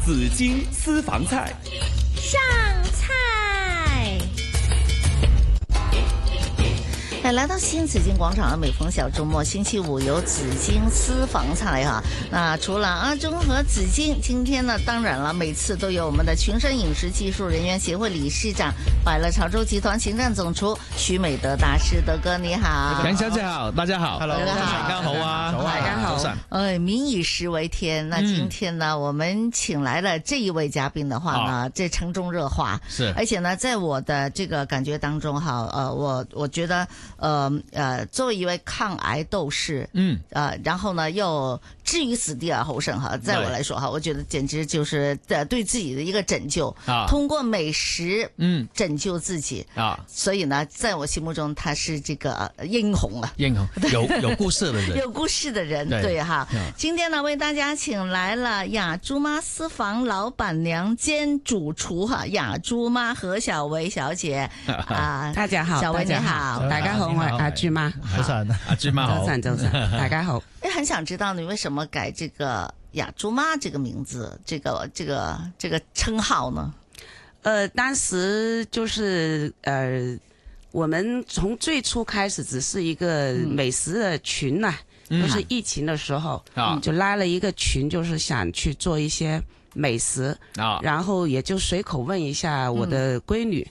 紫荆私房菜上菜。来到新紫荆广场的每逢小周末，星期五有紫荆私房菜哈。那除了阿中和紫荆，今天呢，当然了，每次都有我们的群生饮食技术人员协会理事长、百乐潮州集团行政总厨徐美德大师，德哥你好。 杨小姐好，大家好 ，Hello， 大家好啊， 大家好。 早上。 民以食为天。那今天呢，我们请来了这一位嘉宾的话呢，这城中热话是， 而且呢，在我的这个感觉当中哈，我觉得。作为一位抗癌斗士，然后呢又置于死地而后生哈，在我来说哈，我觉得简直就是对自己的一个拯救，通过美食拯救自己所以呢，在我心目中他是这个英雄了， 英雄有故事的人， 有故事的人，对哈。今天呢，为大家请来了雅猪妈私房老板娘兼主厨哈，雅猪妈何小薇小姐大家好， 小薇你好， 大家好，我係阿豬媽， 早晨，阿豬媽好， 早晨，大家好。 很想知道你為什麼改這個雅豬媽這個名字，這個稱號呢？ 當時就是我們從最初開始只是一個美食的群啊，就是疫情的時候，就拉了一個群，就是想去做一些美食，然後也就隨口問一下我的閨女，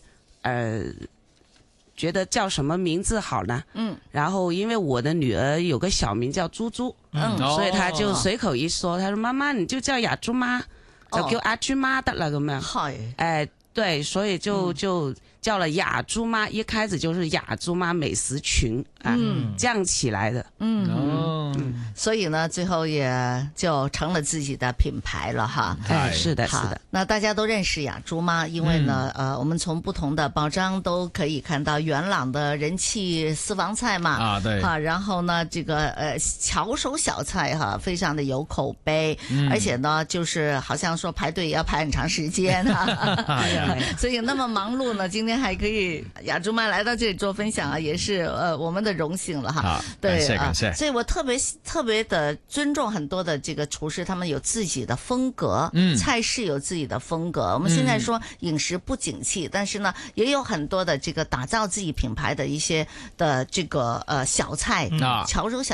覺得叫什麼名字好呢？然後因為我的女兒有個小名叫豬豬，所以她就隨口一說，她說媽媽你就叫雅豬媽，就叫阿豬媽得了咁樣。對，所以就叫了雅豬媽，一開始就是雅豬媽美食群這樣起來的。 所以呢，最後也就成了自己的品牌了哈。 是的，是的。 那大家都認識雅豬媽，因為呢，我們從不同的報章都可以看到元朗的人氣私房菜嘛。對。然後呢，這個巧手小菜哈，非常的有口碑，而且呢，就是好像說排隊也要排很長時間哈。所以那麼忙碌呢，今天還可以雅豬媽來到這裡做分享啊，也是我們的榮幸了哈。對，感謝。所以我特別的尊重很多的這個廚師，他們有自己的風格，菜式有自己的風格。我們現在說飲食不景氣，但是呢，也有很多的這個打造自己品牌的一些的這個小菜，巧手小